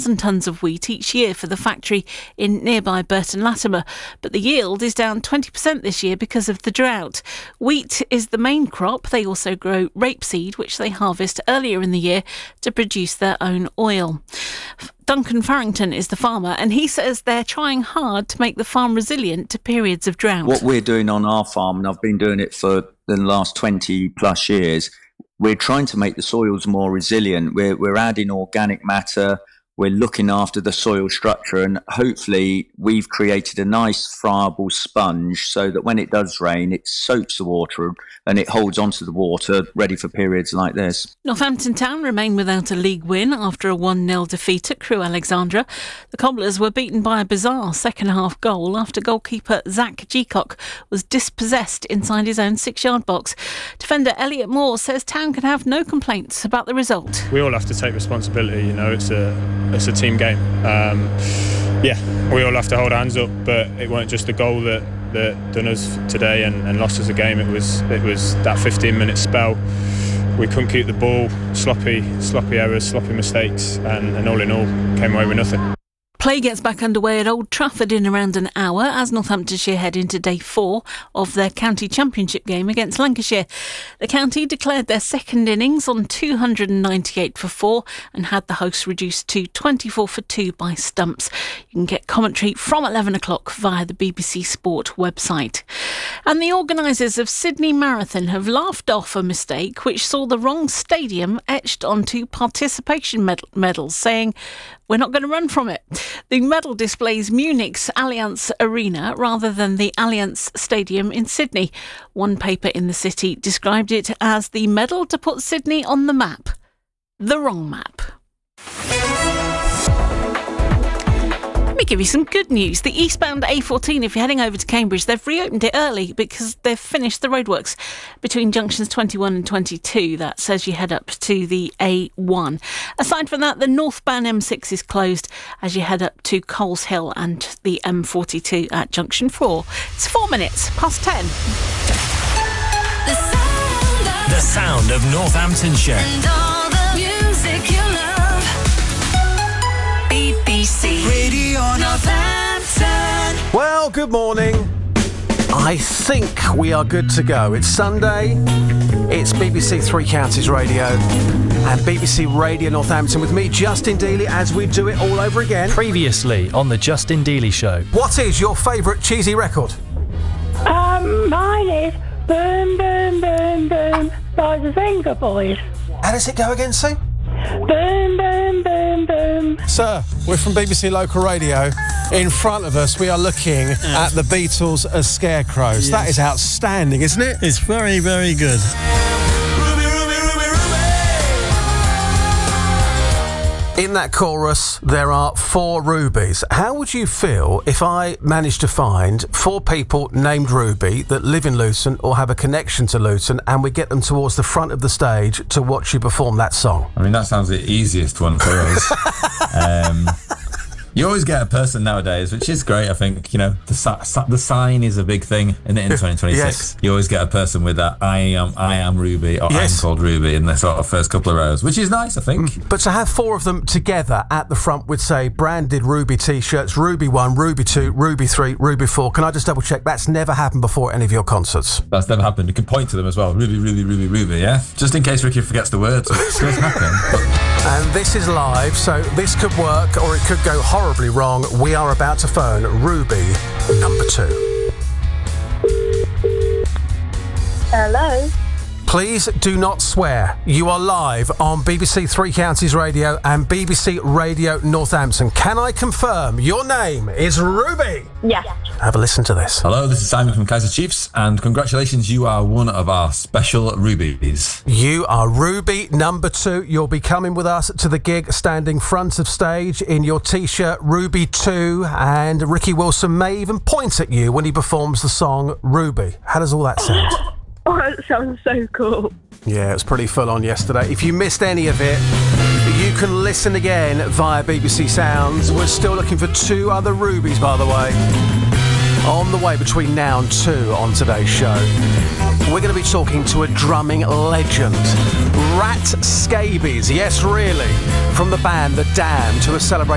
1,000 tonnes of wheat each year for the factory in nearby Burton Latimer, but the yield is down 20% this year because of the drought. Wheat is the main crop. They also grow rapeseed, which they harvest earlier in the year to produce their own oil. Duncan Farrington is the farmer, and he says they're trying hard to make the farm resilient to periods of drought. What we're doing on our farm, and I've been doing it for the last 20 plus years, we're trying to make the soils more resilient. We're adding organic matter. We're looking after the soil structure, and hopefully we've created a nice friable sponge so that when it does rain, it soaks the water and it holds onto the water, ready for periods like this. Northampton Town remain without a league win after a 1-0 defeat at Crewe Alexandra. The Cobblers were beaten by a bizarre second-half goal after goalkeeper Zach Geacock was dispossessed inside his own 6-yard box. Defender Elliot Moore says Town can have no complaints about the result. We all have to take responsibility, it's a team game. We all have to hold our hands up, but it weren't just the goal that done us today and lost us a game. It was that 15-minute spell. We couldn't keep the ball, sloppy errors, sloppy mistakes, and all in all came away with nothing. Play gets back underway at Old Trafford in around an hour as Northamptonshire head into day 4 of their county championship game against Lancashire. The county declared their second innings on 298 for 4 and had the hosts reduced to 24 for 2 by stumps. You can get commentary from 11 o'clock via the BBC Sport website. And the organisers of Sydney Marathon have laughed off a mistake which saw the wrong stadium etched onto participation medals, saying, "We're not going to run from it." The medal displays Munich's Allianz Arena rather than the Allianz Stadium in Sydney. One paper in the city described it as the medal to put Sydney on the map. The wrong map. Let me give you some good news. The eastbound A14, if you're heading over to Cambridge, they've reopened it early because they've finished the roadworks between junctions 21 and 22. That's as you head up to the A1. Aside from that, the northbound M6 is closed as you head up to Coles Hill and the M42 at junction 4. It's 4 minutes past 10. The sound of Northamptonshire. And all the music you love. BBC Radio Northampton. Well, good morning. I think we are good to go. It's Sunday. It's BBC Three Counties Radio and BBC Radio Northampton with me, Justin Dealey, as we do it all over again. Previously on the Justin Dealey Show. What is your favourite cheesy record? Mine is Boom Boom Boom Boom by the Finger Boys. How does it go again, Sue? Boom Boom Boom Boom. Sir, we're from BBC Local Radio. In front of us, we are looking at the Beatles as scarecrows. Yes. That is outstanding, isn't it? It's very, very good. In that chorus, there are 4 rubies. How would you feel if I managed to find 4 people named Ruby that live in Luton or have a connection to Luton, and we get them towards the front of the stage to watch you perform that song? I mean, that sounds the easiest one for us. You always get a person nowadays, which is great. I think, the sign is a big thing in 2026. Yes. You always get a person with that I am Ruby, or yes, I'm called Ruby in the sort of first couple of rows, which is nice, I think. But to have 4 of them together at the front with, say, branded Ruby T-shirts, Ruby 1, Ruby 2, Ruby 3, Ruby 4, can I just double check? That's never happened before at any of your concerts? That's never happened. You can point to them as well. Ruby, Ruby, Ruby, Ruby, yeah? Just in case Ricky forgets the words, which does happen. And this is live, so this could work or it could go horribly wrong. We are about to phone Ruby number 2. Hello. Please do not swear. You are live on BBC Three Counties Radio and BBC Radio Northampton. Can I confirm your name is Ruby? Yes. Have a listen to this. Hello, this is Simon from Kaiser Chiefs, and congratulations, you are one of our special Rubies. You are Ruby number 2. You'll be coming with us to the gig standing front of stage in your T-shirt Ruby 2, and Ricky Wilson may even point at you when he performs the song Ruby. How does all that sound? Oh, that sounds so cool. Yeah, it was pretty full on yesterday. If you missed any of it, you can listen again via BBC Sounds. We're still looking for 2 other Rubies, by the way, on the way between now and 2 on today's show. We're going to be talking to a drumming legend, Rat Scabies. Yes, really, from the band The Damned, who are celebrating